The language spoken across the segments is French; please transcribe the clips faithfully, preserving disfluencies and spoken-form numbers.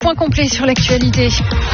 Point complet sur l'actualité.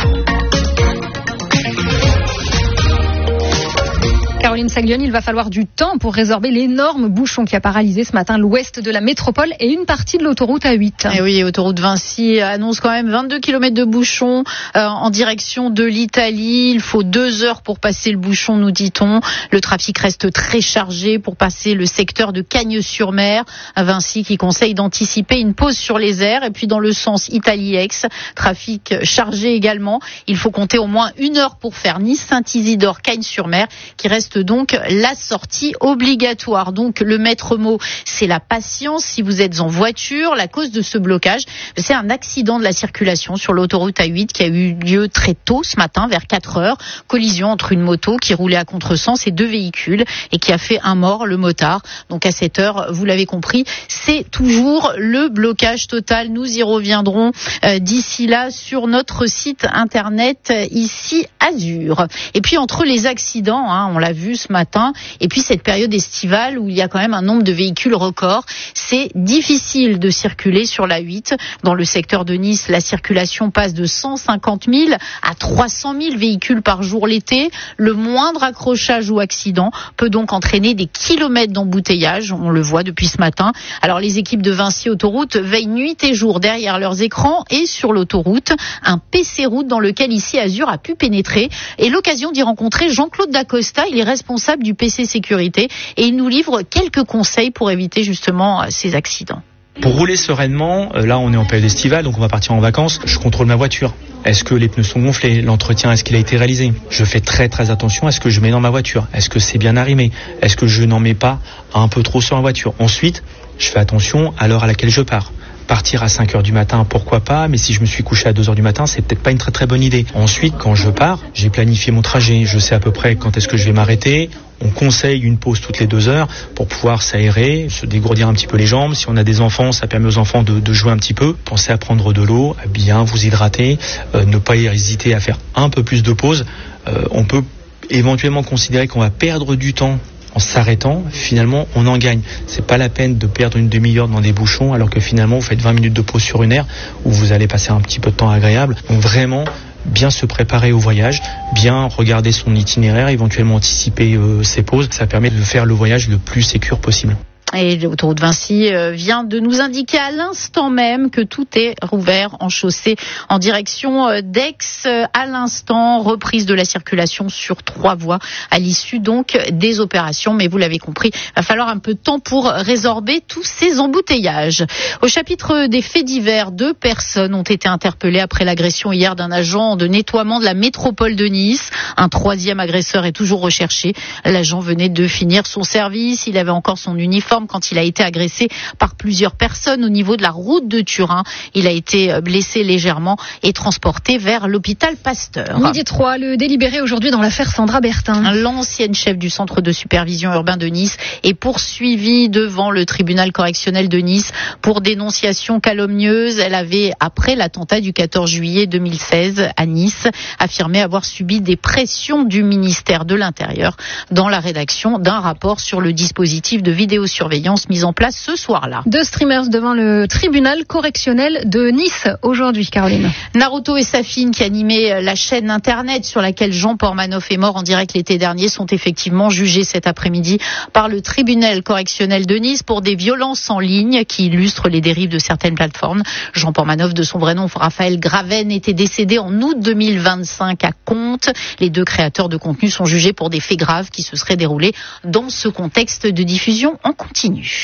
Caroline Saglione, il va falloir du temps pour résorber l'énorme bouchon qui a paralysé ce matin l'ouest de la métropole et une partie de l'autoroute A huit. Et oui, autoroute Vinci annonce quand même vingt-deux kilomètres de bouchon euh, en direction de l'Italie. Il faut deux heures pour passer le bouchon, nous dit-on. Le trafic reste très chargé pour passer le secteur de Cagnes-sur-Mer. À Vinci qui conseille d'anticiper une pause sur les aires. Et puis dans le sens Italie-Aix, trafic chargé également. Il faut compter au moins une heure pour faire Nice-Saint-Isidore, Cagnes-sur-Mer, qui reste donc la sortie obligatoire. Donc le maître mot, c'est la patience si vous êtes en voiture. La cause de ce blocage, c'est un accident de la circulation sur l'autoroute A huit qui a eu lieu très tôt ce matin vers quatre heures. Collision entre une moto qui roulait à contresens et deux véhicules et qui a fait un mort, le motard. Donc à cette heure, vous l'avez compris, c'est toujours le blocage total. Nous y reviendrons euh, d'ici là sur notre site internet euh, ici Azur. Et puis entre les accidents, hein, on l'a vu ce matin, et puis cette période estivale où il y a quand même un nombre de véhicules record, c'est difficile de circuler sur l'A huit. Dans le secteur de Nice, la circulation passe de cent cinquante mille à trois cent mille véhicules par jour l'été. Le moindre accrochage ou accident peut donc entraîner des kilomètres d'embouteillage, on le voit depuis ce matin. Alors les équipes de Vinci Autoroute veillent nuit et jour derrière leurs écrans et sur l'autoroute, un P C route dans lequel ici Azur a pu pénétrer, et l'occasion d'y rencontrer Jean-Claude Dacosta. Il est responsable du P C sécurité et il nous livre quelques conseils pour éviter justement ces accidents. Pour rouler sereinement, là on est en période estivale, donc on va partir en vacances, je contrôle ma voiture. Est-ce que les pneus sont gonflés? L'entretien, est-ce qu'il a été réalisé? Je fais très très attention à ce que je mets dans ma voiture. Est-ce que c'est bien arrimé? Est-ce que je n'en mets pas un peu trop sur ma voiture? Ensuite, je fais attention à l'heure à laquelle je pars. Partir à cinq heures du matin, pourquoi pas, mais si je me suis couché à deux heures du matin, c'est peut-être pas une très très bonne idée. Ensuite, quand je pars, j'ai planifié mon trajet, je sais à peu près quand est-ce que je vais m'arrêter. On conseille une pause toutes les deux heures pour pouvoir s'aérer, se dégourdir un petit peu les jambes. Si on a des enfants, ça permet aux enfants de, de jouer un petit peu. Pensez à prendre de l'eau, à bien vous hydrater, euh, ne pas hésiter à faire un peu plus de pause. Euh, on peut éventuellement considérer qu'on va perdre du temps en s'arrêtant. Finalement, on en gagne. C'est pas la peine de perdre une demi-heure dans des bouchons alors que finalement, vous faites vingt minutes de pause sur une aire où vous allez passer un petit peu de temps agréable. Donc vraiment, bien se préparer au voyage, bien regarder son itinéraire, éventuellement anticiper euh, ses pauses. Ça permet de faire le voyage le plus sécure possible. Et l'autoroute Vinci vient de nous indiquer à l'instant même que tout est rouvert en chaussée en direction d'Aix. À l'instant, reprise de la circulation sur trois voies à l'issue donc des opérations. Mais vous l'avez compris, il va falloir un peu de temps pour résorber tous ces embouteillages. Au chapitre des faits divers, deux personnes ont été interpellées après l'agression hier d'un agent de nettoiement de la métropole de Nice. Un troisième agresseur est toujours recherché. L'agent venait de finir son service. Il avait encore son uniforme quand il a été agressé par plusieurs personnes au niveau de la route de Turin. Il a été blessé légèrement et transporté vers l'hôpital Pasteur. Midi trois, le délibéré aujourd'hui dans l'affaire Sandra Bertin. L'ancienne chef du centre de supervision urbain de Nice est poursuivie devant le tribunal correctionnel de Nice pour dénonciation calomnieuse. Elle avait, après l'attentat du quatorze juillet deux mille seize à Nice, affirmé avoir subi des pressions du ministère de l'Intérieur dans la rédaction d'un rapport sur le dispositif de vidéosurveillance mise en place ce soir-là. Deux streamers devant le tribunal correctionnel de Nice aujourd'hui, Caroline. Naruto et Safine, qui animaient la chaîne internet sur laquelle Jean Pormanoff est mort en direct l'été dernier, sont effectivement jugés cet après-midi par le tribunal correctionnel de Nice pour des violences en ligne qui illustrent les dérives de certaines plateformes. Jean Pormanoff, de son vrai nom Raphaël Graven, était décédé en août deux mille vingt-cinq à Contes. Les deux créateurs de contenu sont jugés pour des faits graves qui se seraient déroulés dans ce contexte de diffusion en continu.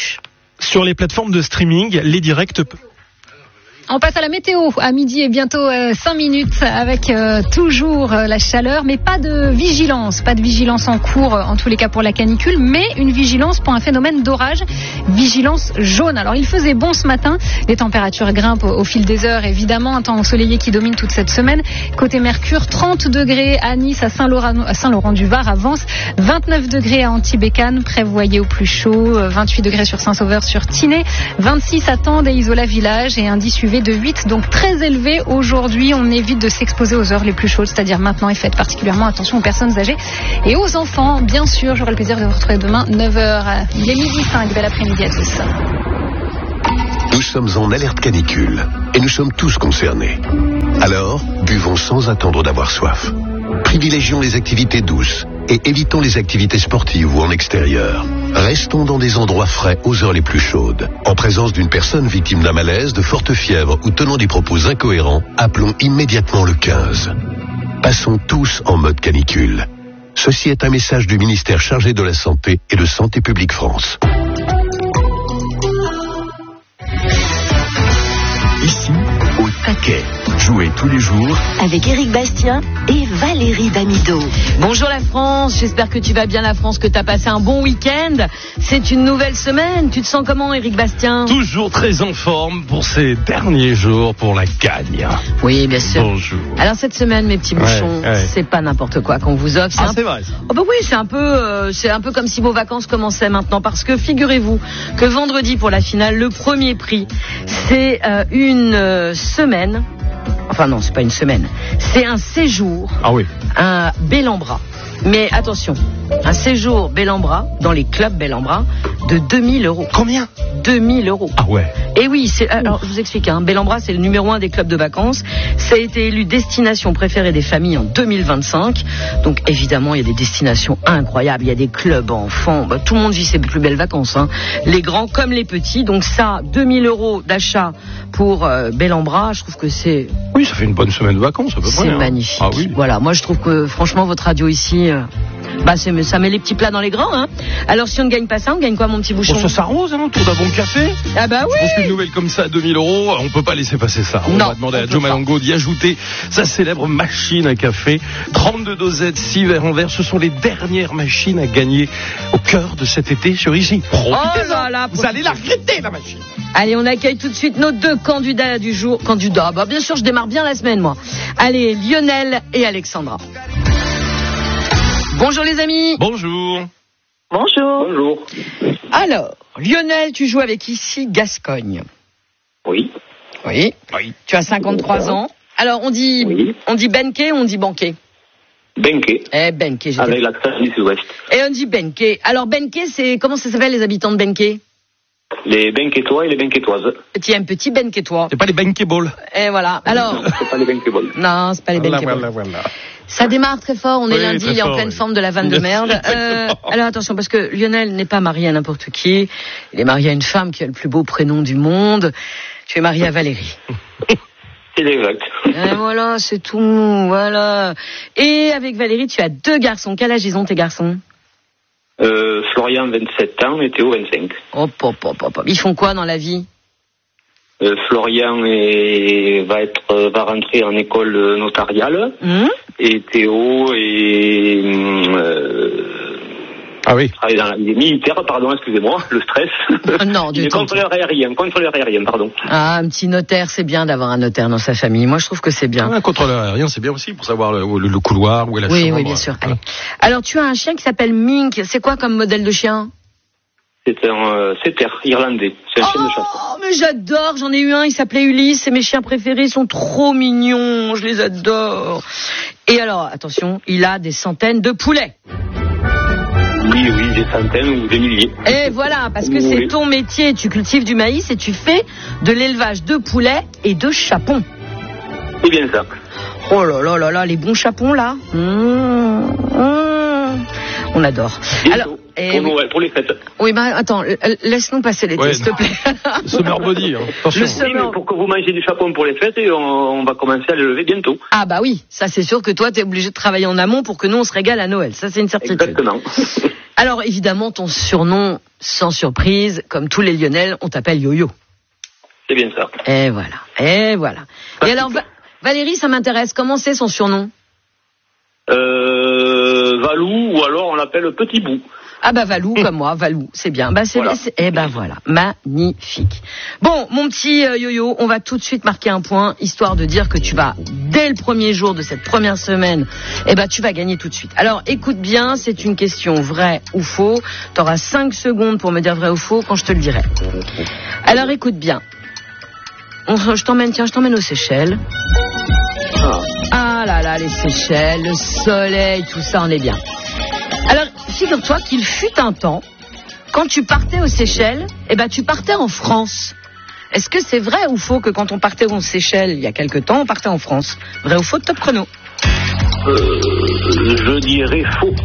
Sur les plateformes de streaming, les directs... On passe à la météo à midi et bientôt euh, cinq minutes avec euh, toujours euh, la chaleur, mais pas de vigilance, pas de vigilance en cours euh, en tous les cas pour la canicule, mais une vigilance pour un phénomène d'orage, vigilance jaune. Alors il faisait bon ce matin, les températures grimpent au, au fil des heures, évidemment, un temps ensoleillé qui domine toute cette semaine. Côté Mercure, trente degrés à Nice, à Saint-Laurent, à Saint-Laurent-du-Var, à Vence, vingt-neuf degrés à Antibécane, prévoyez au plus chaud, vingt-huit degrés sur Saint-Sauveur, sur Tinée, vingt-six à Tende et Isola Village et indice U V de huit, donc très élevé aujourd'hui. On évite de s'exposer aux heures les plus chaudes, c'est-à-dire maintenant, et faites particulièrement attention aux personnes âgées et aux enfants. Bien sûr, j'aurai le plaisir de vous retrouver demain neuf heures. Il est midi cinq, bel après-midi à tous. sommes en alerte canicule et nous sommes tous concernés. Alors, buvons sans attendre d'avoir soif. Privilégions les activités douces et évitons les activités sportives ou en extérieur. Restons dans des endroits frais aux heures les plus chaudes. En présence d'une personne victime d'un malaise, de forte fièvre ou tenant des propos incohérents, appelons immédiatement le quinze. Passons tous en mode canicule. Ceci est un message du ministère chargé de la Santé et de Santé publique France. Ici, au taquet. Jouez tous les jours avec Éric Bastien et Valérie Damido. Bonjour la France, j'espère que tu vas bien la France, que tu as passé un bon week-end. C'est une nouvelle semaine, tu te sens comment Éric Bastien? Toujours très en forme pour ces derniers jours pour la gagne. Oui, bien sûr. Bonjour. Alors cette semaine, mes petits bouchons, ouais, ouais. c'est pas n'importe quoi qu'on vous offre. Ah, un... c'est vrai ça. Oh bah oui, c'est un peu, euh, c'est un peu comme si vos vacances commençaient maintenant, parce que figurez-vous que vendredi pour la finale, le premier prix, c'est euh, une euh, semaine. Enfin non, c'est pas une semaine. C'est un séjour. Ah oui. Un Bellambra. Mais attention, un séjour Bellambra dans les clubs Bellambra de deux mille euros. Combien? deux mille euros. Ah ouais. Et oui, c'est, alors je vous explique, hein, Bellambra c'est le numéro un des clubs de vacances. Ça a été élu destination préférée des familles en deux mille vingt-cinq. Donc évidemment, il y a des destinations incroyables. Il y a des clubs enfants. Bah, tout le monde vit ses plus belles vacances. Hein. Les grands comme les petits. Donc ça, deux mille euros d'achat pour euh, Bellambra, je trouve que c'est... Oui, ça fait une bonne semaine de vacances à peu près. C'est hein. magnifique. Ah oui. Voilà, moi je trouve que franchement votre radio ici... Euh... Bah c'est, ça met les petits plats dans les grands, hein. Alors si on ne gagne pas ça, on gagne quoi, mon petit bouchon? Bon, ça s'arrose, hein, autour d'un bon café. Ah bah oui. Je pense qu'une nouvelle comme ça à deux mille euros, on peut pas laisser passer ça. On non, va demander on à Joe Malongo d'y ajouter sa célèbre machine à café. trente-deux dosettes, six verres en verre. Ce sont les dernières machines à gagner au cœur de cet été sur Ici. Oh là là, vous allez la regretter, la machine. Allez, on accueille tout de suite nos deux candidats du jour. Candidats, bah bien sûr, je démarre bien la semaine, moi. Allez, Lionel et Alexandra. Bonjour les amis. Bonjour. Bonjour. Bonjour. Alors, Lionel, tu joues avec Ici Gascogne. Oui. Oui. Oui. Tu as cinquante-trois ans. Alors, on dit, oui. on dit Benké ou on dit Banqué? Benké. Eh, Benké, j'ai avec dit. l'accent du sud-ouest. Et on dit Benké. Alors, Benké, c'est, comment ça s'appelle les habitants de Benké? Les Benkétois et les Benkétoises. Tiens, un petit Benkétois. C'est pas les Benkéballs. Et voilà. Alors. Non, c'est pas les Benkéballs. Non, c'est pas les Benkéballs. Voilà, voilà, voilà. Ça démarre très fort, on est oui, lundi en fort, pleine oui. forme de la vanne de merde. Euh, alors attention, parce que Lionel n'est pas marié à n'importe qui. Il est marié à une femme qui a le plus beau prénom du monde. Tu es marié à Valérie. C'est exact. Et voilà, c'est tout, voilà. Et avec Valérie, tu as deux garçons. Quel âge ils ont tes garçons? euh, Florian, vingt-sept ans, et Théo, vingt-cinq. Hop, hop, hop, hop. Ils font quoi dans la vie? Euh, Florian est, va être, va rentrer en école notariale. Mmh. Et Théo est, euh, ah oui. travaille dans la, il est militaire, pardon, excusez-moi, le stress. Non, du il est tout. contrôleur aérien, contrôleur aérien, pardon. Ah, un petit notaire, c'est bien d'avoir un notaire dans sa famille. Moi, je trouve que c'est bien. Un contrôleur aérien, c'est bien aussi pour savoir le, le, le couloir, où est la oui, chambre. Oui, bien sûr. Voilà. Alors, tu as un chien qui s'appelle Mink. C'est quoi comme modèle de chien? C'est un euh, setter irlandais. C'est un oh, chien de chasse. Oh, mais j'adore. J'en ai eu un. Il s'appelait Ulysse. C'est mes chiens préférés. Ils sont trop mignons. Je les adore. Et alors, attention, il a des centaines de poulets. Oui, oui, des centaines ou des milliers. Et voilà, parce que oui. C'est ton métier. Tu cultives du maïs et tu fais de l'élevage de poulets et de chapons. C'est bien ça. Oh là là là là, les bons chapons là. Mmh, mmh. On adore. Bientôt. Alors, et pour, oui. pour les fêtes. Oui, bah attends, laisse-nous passer l'été, ouais, s'il te plaît. Summer body, hein. Attention. Le summer... oui, pour que vous mangez du chapon pour les fêtes, et on, on va commencer à l'élever bientôt. Ah bah oui, ça c'est sûr que toi, t'es obligé de travailler en amont pour que nous on se régale à Noël. Ça c'est une certitude. Exactement. Alors évidemment, ton surnom, sans surprise, comme tous les Lyonnais, on t'appelle Yo-Yo. C'est bien ça. Et voilà, et voilà. Pas et alors, Va- Valérie, ça m'intéresse. Comment c'est son surnom? Euh, Valou, ou alors on l'appelle Petit Bout. Ah bah Valou, comme moi, Valou, c'est bien. Bah c'est, voilà. c'est eh ben voilà, magnifique. Bon, mon petit euh, Yo-Yo, on va tout de suite marquer un point, histoire de dire que tu vas, dès le premier jour de cette première semaine, eh ben tu vas gagner tout de suite. Alors écoute bien, c'est une question vrai ou faux. T'auras cinq secondes pour me dire vrai ou faux quand je te le dirai. Alors écoute bien. On, je t'emmène, tiens, je t'emmène aux Seychelles. Ah là là, les Seychelles, le soleil, tout ça, on est bien. Alors, figure-toi qu'il fut un temps, quand tu partais aux Seychelles, eh ben, tu partais en France. Est-ce que c'est vrai ou faux que quand on partait aux Seychelles il y a quelque temps, on partait en France? Vrai ou faux, top chrono? Euh, je dirais faux.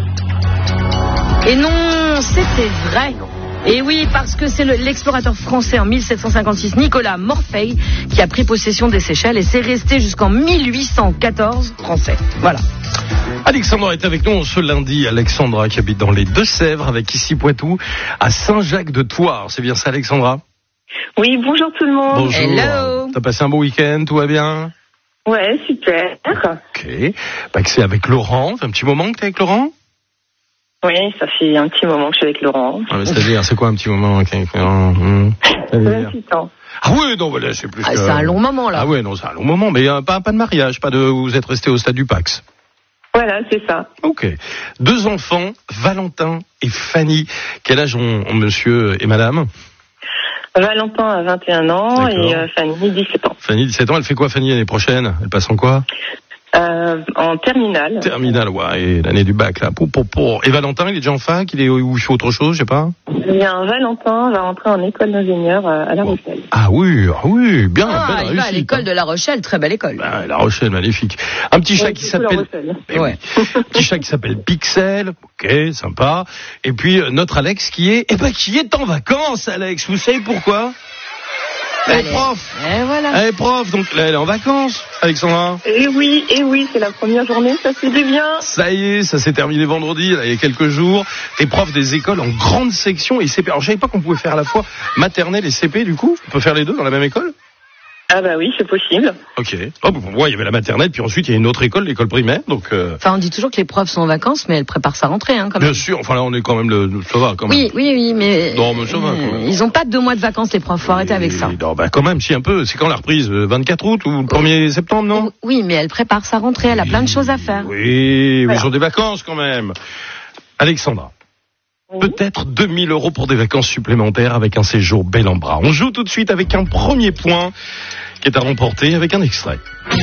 Et non, c'était vrai. Et oui, parce que c'est le, l'explorateur français en mille sept cent cinquante-six, Nicolas Morphei, qui a pris possession des Seychelles et c'est resté jusqu'en mille huit cent quatorze français. Voilà. Alexandra est avec nous ce lundi. Alexandra qui habite dans les Deux-Sèvres avec ici Poitou à Saint-Jacques-de-Thouars. C'est bien ça, Alexandra? Oui, bonjour tout le monde. Bonjour. Hello. T'as passé un beau week-end, tout va bien? Ouais, super. Ok. Bah, que c'est avec Laurent. Ça fait un petit moment que t'es avec Laurent? Oui, ça fait un petit moment que je suis avec Laurent. Ah, mais c'est-à-dire, c'est quoi un petit moment avec Laurent? Hum. vingt-huit ans. Ah oui, non, voilà, c'est plus Ah, que... c'est un long moment, là. Ah oui, non, c'est un long moment, mais euh, pas, pas de mariage, pas de... Vous êtes resté au stade du Pax. Voilà, c'est ça. Ok. Deux enfants, Valentin et Fanny. Quel âge ont, ont monsieur et madame? Valentin a vingt et un ans. D'accord. Et euh, Fanny dix-sept ans. Fanny, dix-sept ans, elle fait quoi Fanny l'année prochaine? Elle passe en quoi? Euh, en terminale. Terminale, ouais, et l'année du bac, là. Pour, pour, pour. Et Valentin, il est déjà en fac? Il est où il fait autre chose, je sais pas? Il y a un Valentin va rentrer en école d'ingénieur euh, à La Rochelle. Ah oui, ah oui, bien, Ah, belle il va à réussite, l'école hein. de La Rochelle, très belle école. Ben, La Rochelle, magnifique. Un petit chat Ouais, qui surtout La s'appelle... Rochelle. Eh oui. Un petit chat qui s'appelle Pixel. Ok, sympa. Et puis, euh, notre Alex qui est... Eh ben, qui est en vacances, Alex. Vous savez pourquoi? Elle est prof. Et voilà. Elle est prof, donc là, elle est en vacances, Alexandra. Et oui, et oui, c'est la première journée, ça fait du bien. Ça y est, ça s'est terminé vendredi, là, il y a quelques jours. T'es prof des écoles en grande section et C P. Alors, je savais pas qu'on pouvait faire à la fois maternelle et C P, du coup. On peut faire les deux dans la même école? Ah bah oui, c'est possible. Ok. Oh, pour moi, il y avait la maternelle, puis ensuite, il y a une autre école, l'école primaire, donc... Euh... Enfin, on dit toujours que les profs sont en vacances, mais elles préparent sa rentrée, hein, quand même. Bien sûr, enfin là, on est quand même le... Ça va, quand même. Oui, oui, oui, mais... Non, mais ça va, quand même. Ils ont pas deux mois de vacances, les profs, faut arrêter avec ça. Non, bah quand même, si, un peu. C'est quand la reprise? vingt-quatre août ou le premier septembre, non? Oui, mais elle prépare sa rentrée, elle a plein de choses à faire. Oui, oui, Voilà. ils ont des vacances, quand même. Alexandra. Oui. Peut-être deux mille euros pour des vacances supplémentaires avec un séjour bel en bras. On joue tout de suite avec un premier point qui est à remporter avec un extrait.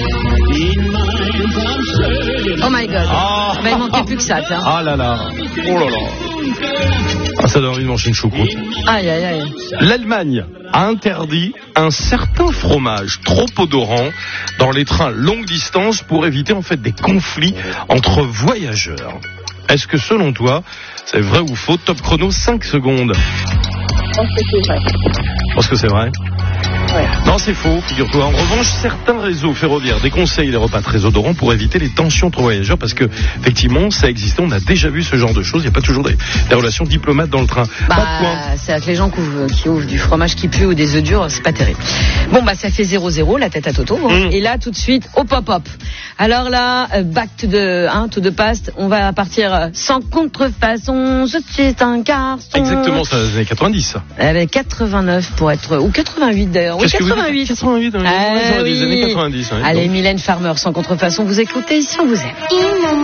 Oh my god. Ah, Bah, il manquait plus que ça, tiens. ah là là. Oh là là. Ah, ça donne envie de manger une choucroute. Aïe, aïe, aïe. L'Allemagne a interdit un certain fromage trop odorant dans les trains longue distance pour éviter en fait des conflits entre voyageurs. Est-ce que selon toi, c'est vrai ou faux? Top chrono, cinq secondes. Je pense que c'est vrai. Je pense que c'est vrai. Ouais. Non, c'est faux, figure-toi. En revanche, certains réseaux ferroviaires déconseillent les repas très odorants pour éviter les tensions entre voyageurs parce que, effectivement, ça existe. On a déjà vu ce genre de choses. Il n'y a pas toujours des, des relations diplomates dans le train. Bah, Pas de point. c'est avec les gens qui ouvrent, qui ouvrent du fromage qui pue ou des œufs durs, c'est pas terrible. Bon, bah, ça fait zéro zéro, la tête à Toto. Hein. Mm. Et là, tout de suite, hop, hop, hop. Alors là, euh, back to the, hein, to the past. On va partir euh, sans contrefaçon. Je suis un garçon. Exactement, c'est les années quatre-vingt-dix, ça. Avec quatre-vingt-neuf pour être, ou quatre-vingt-huit d'ailleurs. Oui, Qu'est-ce que vous dites? quatre-vingt-huit. quatre-vingt-huit, dans les, Ah, ouais, dans les oui. années quatre-vingt-dix. Ouais. Allez, Mylène Farmer, sans contrefaçon, vous écoutez ici, on vous aime.